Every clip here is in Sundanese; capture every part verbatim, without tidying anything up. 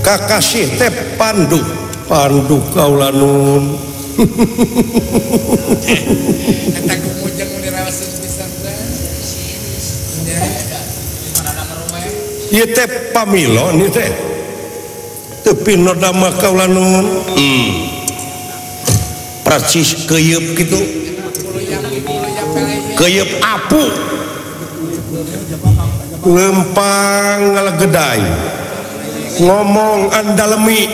kakasih teh Pandu Pandu kaula nun eta kumujeng mun dirawaseun pisan teh ieu teh pamilon ieu teh teu pinoda mah kaula nun hmm percis keuyeub kitu keuyeub apu lempang ngalegedai ngomong andalemi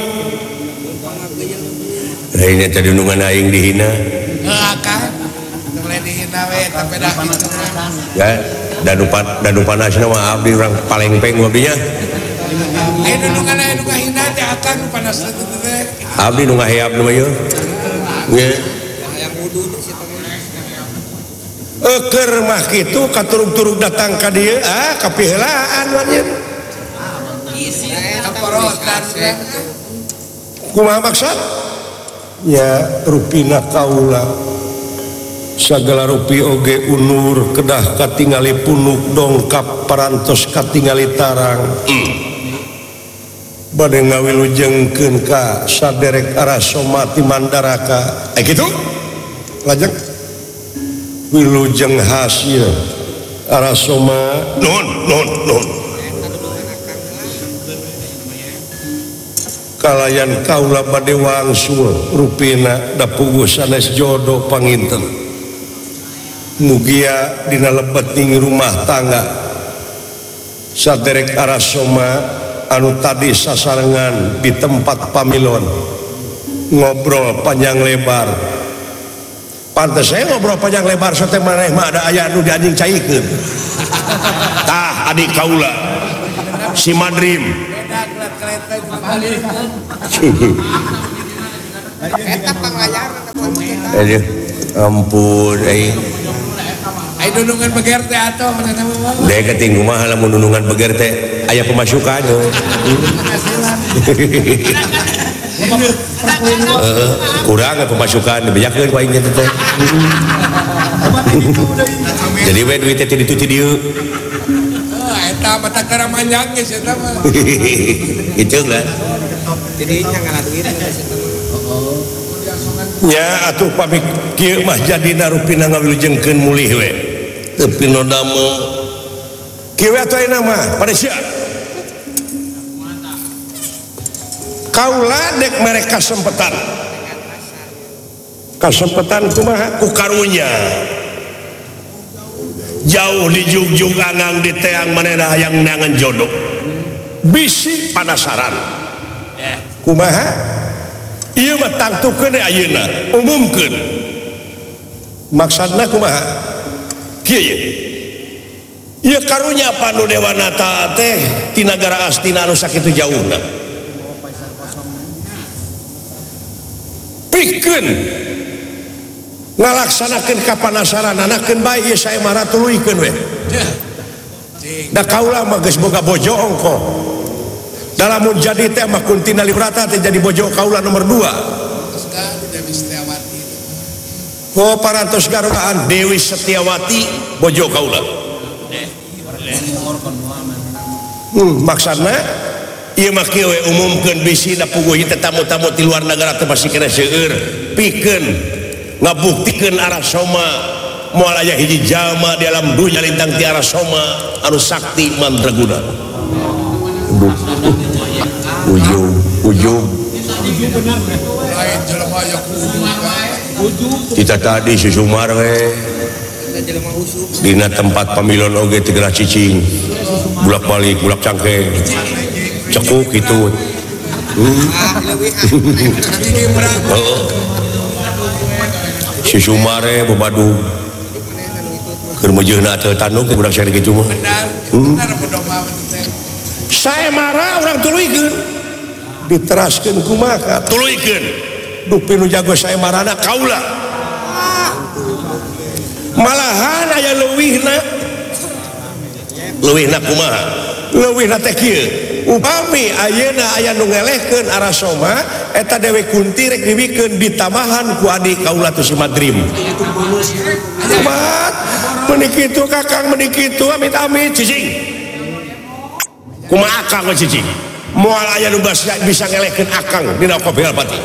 ini tadi nungan aing dihina heeh kan boleh dihina we tapi dah ya danupan danupanasna mah abdi urang palengpeng abdinya aing nungan aing nu ngahina teh akan panasna teh abdi nu ngaheap nu ieu ge hayang wudu di situ eukeur mah kitu katurug-turug datang ka dieu ah kapiheulaan mah isi kaporotan kumaha maksud ya rupina kaula sagala rupi oge unur kedah katingali punuk dongkap parantos katingali tarang mm. bade ngawilujengkeun ka saderek Arasoma ti Mandaraka eh kitu lajeng wilujeng hasil Arasoma non non non kalayan kaula bade wangsul rupina da puguh sanes jodoh panginten mugia dina lebeting rumah tangga saderek Arasoma anu tadi sasarengan di tempat pamilon ngobrol panjang lebar pantes saya ngobrol panjang lebar sote maneh mah ada aya anu dianjing caikeun tah adik kaula si Madrim eta panglayar aduh ampun ai ai dudungan beger teh atuh manehna mah deui keting kumaha lamun dudungan beger teh aya pemasukan heeh kurang pemasukan dibejakeun ku aing teh jadi we duit teh ditu ti dieu eta mata kara manjang geus eta mah itu lah jadi nyangana duit nya atuh pamik kieu mah jadina rupina ngawilujengkeun mulih we teu pinoda mah kieu atuh ayeuna mah pada sia kaula dek mere kasempetan kasempetan kumaha ku karunya jauh di jugjug angang di teang manehna hayang neangan jodoh bisi penasaran kumaha ieu mah tangtukeun deui ayeuna umumkeun maksudna kumaha kieu ye ieu karunya panu Dewanata teh ti nagara Astina anu sakitu jauhna pikeun ngalaksanakeun kapanasaran anakeun bae ieu sae mah ratuluykeun we da kaula mah geus boga bojo ongko dalamun jadi teh mah Kuntina Librata teh jadi bojo kaula nomor dua Dewi Setiawati oh parantos garugaan Dewi Setiawati bojo kaula hmm maksudna ieu mah kieu we umumkeun bisi da puguh ieu teh tamu-tamu ti luar nagara teh masih kena seueur pikeun ngabuktikeun Arasoma moal aya hiji jalma di alam dunya lintang ti Arasoma anu sakti mandraguna ujung ujung lain jelema aya kudu kita tadi si Sumar we jelema usuk dina tempat pamilon oge teu geura cicing bulak balik bulak cangkeng cekuk kitu si Sumare bebadu keur mejeuna teu tandung ke budak sare kitu mah benar benar teh sae marah urang tuluykeun diteraskeun kumaha tuluykeun dupi nu jago sae marana kaula malahan aya leuwihna leuwihna kumaha leuwihna teh kieu upami ayeuna aya nu ngelehkeun Arasoma eta Dewi Kunti rek diwikeun ditamahan ku adik kaula tu si Madrim kumaha meuni kitu kakang meuni kitu amit-amit cicing kumaha akang we cicing moal aya nu bisa ngelekeun akang dina kopi alpati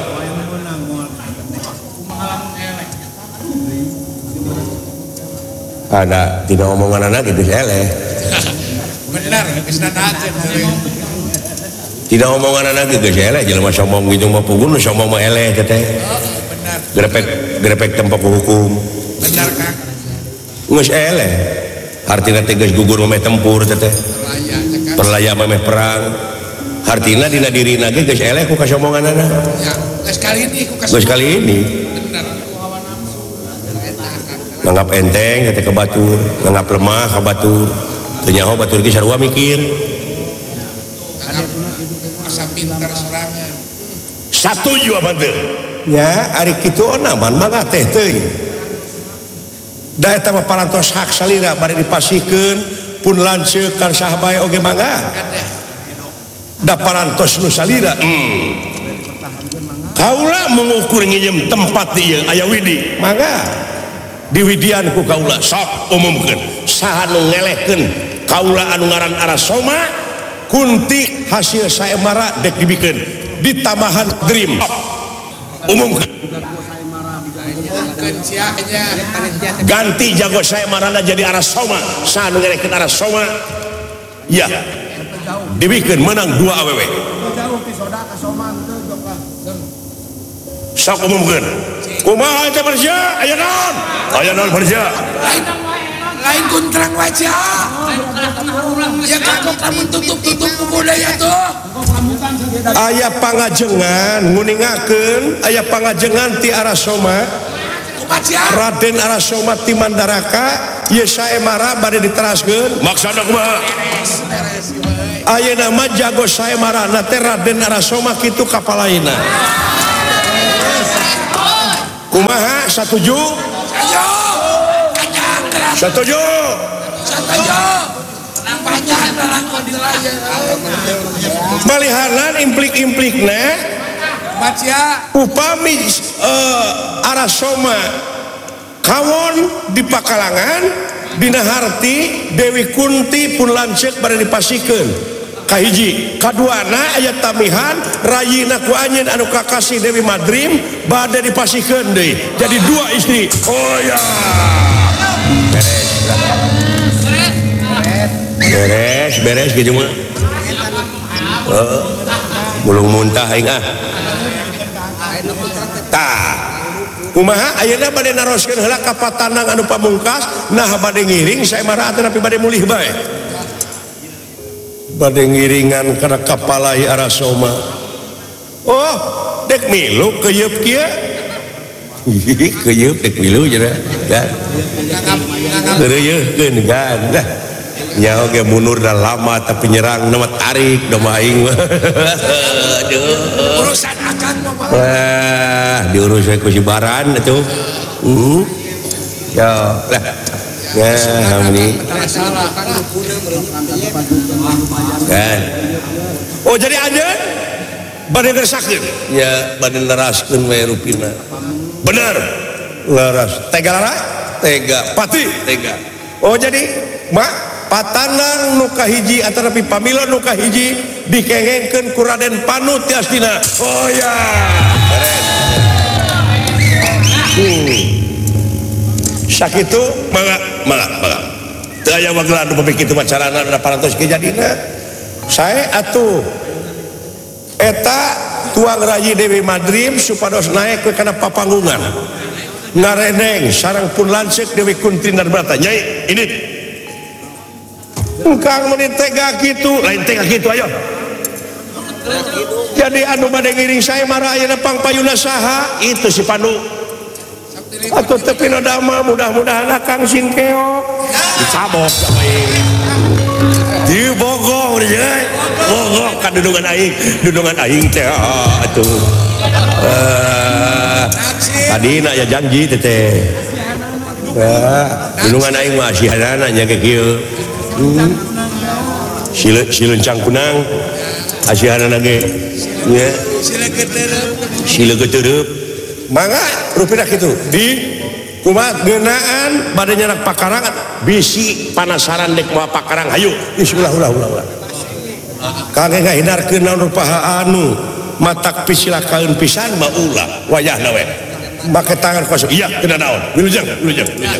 ada tidak omongan anak gitu eleh benar geus nanakeun tidak omongan anak gitu eleh jelema sombong gitu mah pugun sombong mah eleh teh benar grepek grepek tempat hukum benar Kang geus eleh artina teh geus gugur mah tempur teh perlaya mah perang artina dina dirina ge geus eleh ku kasomongan anak ya geus kali ini ku geus kali ini benar nganggap enteng kata ke batur nganggap lemah ke batur ternyata batur ki sarua mikir asa pintar sorangan satuju apa teu nya ari kitu onaman mangga teh teuing da eta mah parantos hak salira bari dipasikeun pun lanceuk kan sahabae oge mangga da parantos nu salira hmm. Kaula mengukur nginjem tempat ieu aya widi mangga di widian ku kaula sok umumkeun saha nu ngelehkeun kaula anu ngaran Arasoma kunti hasil saemara dek dibikeun di tambahan dream umumkeun ganti jago saemarana jadi Arasoma saha nu ngelehkeun Arasoma ya dibikeun menang dua awewe sok umumkeun kumaha teh Persya aya naon aya naon Persya lain kuntrang wajah ya kakok kamu tutup-tutup ku budaya tuh aya pangajengan nguningakeun aya pangajengan ti Arasoma Raden Arasoma ti Mandaraka ieu saemara bade diteraskeun maksana kumaha ayeuna mah jago saemarana teh Raden Arasoma kitu kapalaina kumaha satuju satuju satuju malihanan implik-implikna baca upami uh, Arasoma kawon di Pakalangan dina harti Dewi Kunti pun lanceuk bari dipasikeun kahiji kaduana aya tamihan rayina ku anjeun anu kakasih Dewi Madrim bade dipasikeun deui jadi dua istri oh ya beres beres gitu mah heeh mulung muntah aing ah tah kumaha ayeuna bade naroskeun heula ka patanang anu pamungkas nah bade ngiring saemara atuh tapi bade mulih bae bade ngiringan kana kapalai Arasoma oh dek milu keuyeub kieu keuyeub dek milu cenah kan keureuyeun kan dah nya oge munur dah lama tapi nyerang nama tarik nama aing aduh urusan akan wah diurus ku si Baran atuh uh ya lah ya hamni kan oh jadi anjeun bade ngerasakeun ya bade neraskeun we rupina bener laras tega lara tega pati tega oh jadi mak patanang nu kahiji atanapi pamilon nu kahiji dikengengkeun ku Raden Panu ti Astina oh ya beres hmm. sakitu mangga mangga mangga teu aya wagelan nu pami kitu macarana da parantos kejadina sae atuh eta tuang rayi Dewi Madrim supados naik ke kana papanggungan ngareneng sareng pun lanceuk Dewi Kunti Narbrata nyai ini engkang menit tega gitu lain tega gitu ayo jadi anu bade ngiring saemara ayeuna pangpayuna saha itu si Pandu atuh teu pinodama mudah-mudahan Kang Singkeok dicabok di bogoh urang bogoh ka dudungan aing dudungan aing teh atuh eh kadina ya janji teh teh dudungan aing mah sihanana nya ge kieu hmm. Sile silencang kunang asihanana ge nya sila getereup sile getereup mangga rupina kitu di kumaha geunaan bade nyarak pakarangan bisi panasaran dek moal pakarang hayu bismillah ulah ulah ulah kangge ngahindarkeun naon rupaha anu matak pisilakaeun pisan mah ulah wayahna we make tangan kosong iya kena naon wilujeng wilujeng wilujeng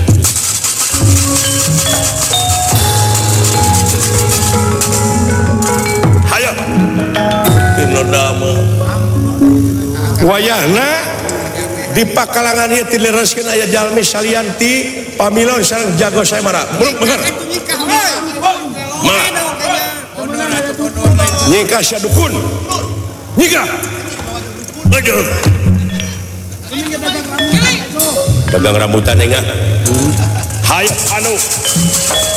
hayo teu dama wayahna di pakalangan ieu dilereskeun aya jalmi salian ti pamilon sareng jago saemara buruk bener ma nyika sadukun nyika aduh dagang rambutan enggak hayo anu